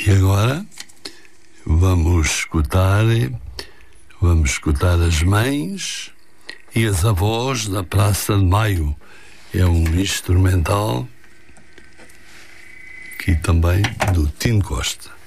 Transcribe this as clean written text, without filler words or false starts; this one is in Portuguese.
E agora vamos escutar as mães e as avós da Praça de Maio. É um instrumental aqui também do Tino Costa.